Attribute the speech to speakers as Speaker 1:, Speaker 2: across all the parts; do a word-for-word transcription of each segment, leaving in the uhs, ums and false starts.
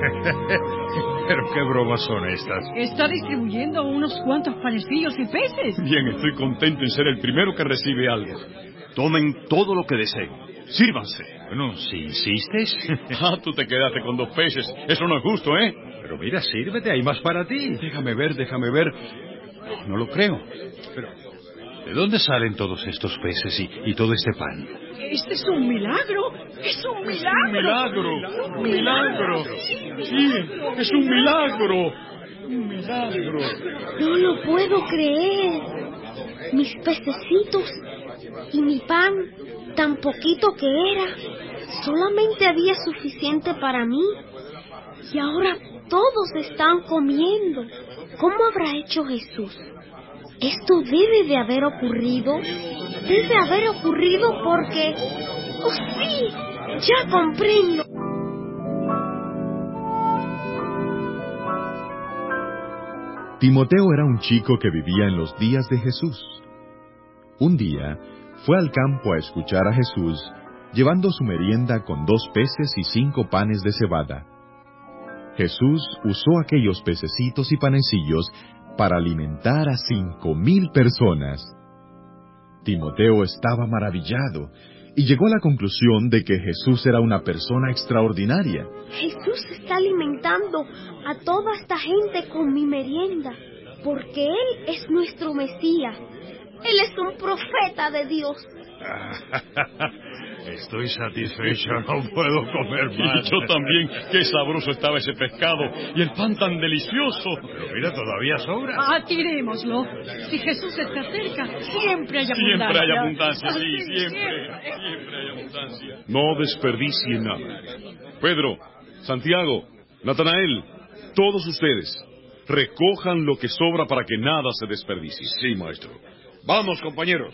Speaker 1: Pero qué bromas son estas.
Speaker 2: Está distribuyendo unos cuantos panecillos y peces.
Speaker 3: Bien, estoy contento en ser el primero que recibe algo. Tomen todo lo que deseen. Sírvanse.
Speaker 1: Bueno, si insistes.
Speaker 3: Ah, tú te quedaste con dos peces. Eso no es justo, ¿eh?
Speaker 1: Pero mira, sírvete, hay más para ti.
Speaker 3: Déjame ver, déjame ver. No, no lo creo.
Speaker 1: Pero, ¿de dónde salen todos estos peces y, y todo este pan?
Speaker 2: Este es un milagro. Es un milagro.
Speaker 3: Un milagro. Un milagro. Sí, es un milagro. Un milagro.
Speaker 4: No lo puedo creer. Mis pececitos y mi pan, tan poquito que era, solamente había suficiente para mí. Y ahora todos están comiendo. ¿Cómo habrá hecho Jesús? Esto debe de haber ocurrido. Debe haber ocurrido porque... ¡Oh, sí! ¡Ya comprendo!
Speaker 5: Timoteo era un chico que vivía en los días de Jesús. Un día fue al campo a escuchar a Jesús, llevando su merienda con dos peces y cinco panes de cebada. Jesús usó aquellos pececitos y panecillos para alimentar a cinco mil personas. Timoteo estaba maravillado y llegó a la conclusión de que Jesús era una persona extraordinaria.
Speaker 4: Jesús está alimentando a toda esta gente con mi merienda, porque Él es nuestro Mesías. Él es un profeta de Dios.
Speaker 1: Estoy satisfecho, no puedo comer más.
Speaker 3: Y yo también. Qué sabroso estaba ese pescado y el pan tan delicioso.
Speaker 1: Pero mira, todavía sobra.
Speaker 2: Atirémoslo. Si Jesús está cerca, siempre hay abundancia.
Speaker 3: Siempre hay abundancia, sí,
Speaker 2: Sí,
Speaker 3: siempre.
Speaker 2: siempre.
Speaker 3: Siempre hay abundancia. No desperdicien nada. Pedro, Santiago, Natanael, todos ustedes, recojan lo que sobra para que nada se desperdicie.
Speaker 6: Sí, maestro. Vamos, compañeros.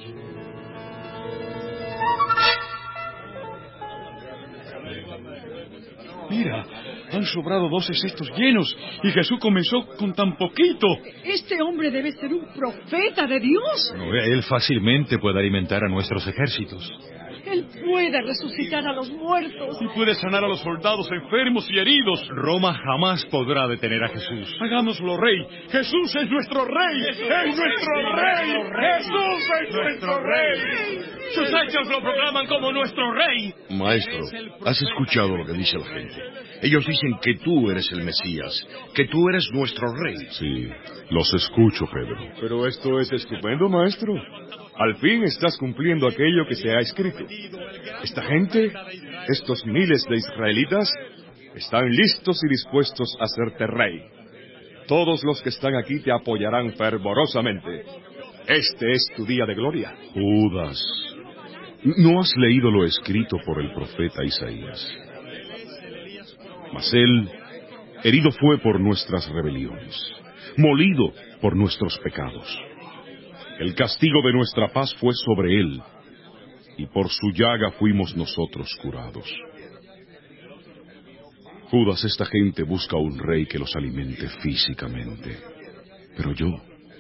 Speaker 3: Mira, han sobrado doce cestos llenos y Jesús comenzó con tan poquito.
Speaker 2: Este hombre debe ser un profeta de Dios.
Speaker 1: No, él fácilmente puede alimentar a nuestros ejércitos.
Speaker 2: Él puede resucitar a los muertos.
Speaker 3: Y puede sanar a los soldados enfermos y heridos.
Speaker 1: Roma jamás podrá detener a Jesús.
Speaker 3: Hagámoslo rey. Jesús es nuestro rey. Es nuestro rey. Jesús es nuestro rey. Sus hechos lo proclaman como nuestro rey.
Speaker 6: Maestro, has escuchado lo que dice la gente. Ellos dicen que tú eres el Mesías, que tú eres nuestro rey.
Speaker 3: Sí, los escucho, Pedro.
Speaker 7: Pero esto es estupendo, maestro. Al fin estás cumpliendo aquello que se ha escrito. Esta gente, estos miles de israelitas, están listos y dispuestos a hacerte rey. Todos los que están aquí te apoyarán fervorosamente. Este es tu día de gloria.
Speaker 3: Judas, ¿no has leído lo escrito por el profeta Isaías? Mas él, herido fue por nuestras rebeliones, molido por nuestros pecados. El castigo de nuestra paz fue sobre él, y por su llaga fuimos nosotros curados. Judas, esta gente busca un rey que los alimente físicamente. Pero yo,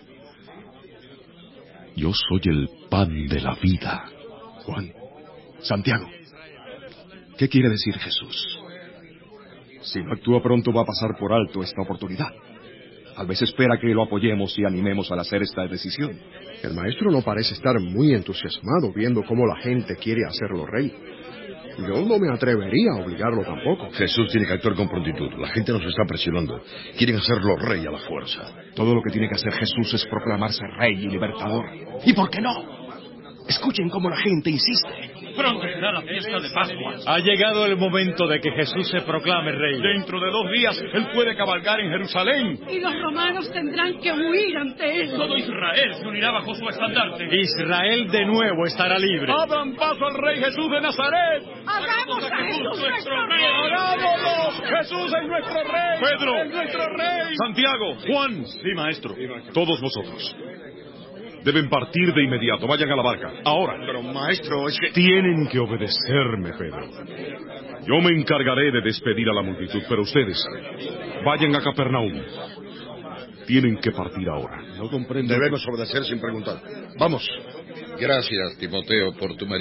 Speaker 3: yo soy el pan de la vida.
Speaker 8: Juan, Santiago, ¿qué quiere decir Jesús? Si no actúa pronto va a pasar por alto esta oportunidad. Tal vez espera que lo apoyemos y animemos al hacer esta decisión.
Speaker 9: El maestro no parece estar muy entusiasmado viendo cómo la gente quiere hacerlo rey. Yo no me atrevería a obligarlo tampoco.
Speaker 6: Jesús tiene que actuar con prontitud. La gente nos está presionando. Quieren hacerlo rey a la fuerza.
Speaker 8: Todo lo que tiene que hacer Jesús es proclamarse rey y libertador. ¿Y por qué no? Escuchen cómo la gente insiste.
Speaker 3: Pronto será la fiesta de Pascua.
Speaker 1: Ha llegado el momento de que Jesús se proclame rey.
Speaker 3: Dentro de dos días él puede cabalgar en Jerusalén.
Speaker 2: Y los romanos tendrán que huir ante él.
Speaker 3: Todo Israel se unirá bajo su estandarte.
Speaker 1: Israel de nuevo estará libre.
Speaker 3: Abran paso al rey Jesús de Nazaret.
Speaker 2: ¡Hagamos a Jesús nuestro rey!
Speaker 3: ¡Hagámoslo! ¡Jesús es nuestro rey! ¡Pedro! ¡Es nuestro rey! ¡Santiago! ¡Juan! Sí, maestro. Todos vosotros deben partir de inmediato. Vayan a la barca. Ahora.
Speaker 6: Pero, maestro, es que...
Speaker 3: Tienen que obedecerme, Pedro. Yo me encargaré de despedir a la multitud, pero ustedes vayan a Capernaum. Tienen que partir ahora.
Speaker 9: No comprendo.
Speaker 6: Debemos obedecer sin preguntar. Vamos. Gracias, Timoteo, por tu merienda.